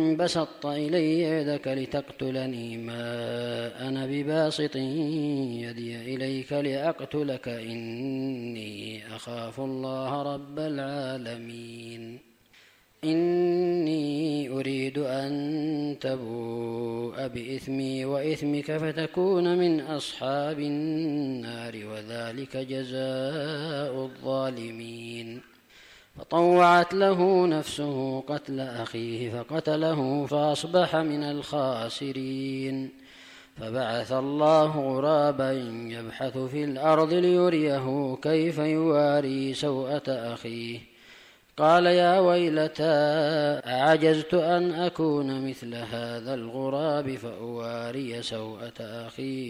بسطت إلي يدك لتقتلني ما أنا بباسط يدي إليك لأقتلك إني أخاف الله رب العالمين إني أريد أن تبوء بإثمي وإثمك فتكون من أصحاب النار وذلك جزاء الظالمين فطوعت له نفسه قتل أخيه فقتله فأصبح من الخاسرين فبعث الله غرابا يبحث في الأرض ليريه كيف يواري سوءة أخيه قال يا ويلتى أعجزت أن أكون مثل هذا الغراب فأواري سوءة أخي